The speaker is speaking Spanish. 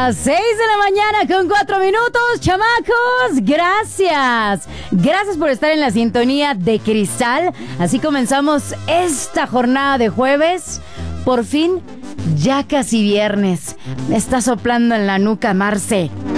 Las 6 de la mañana con 4 minutos, chamacos. Gracias. Gracias por estar en la sintonía de Cristal. Así comenzamos esta jornada de jueves. Por fin, ya casi viernes. Me está soplando en la nuca, Marce.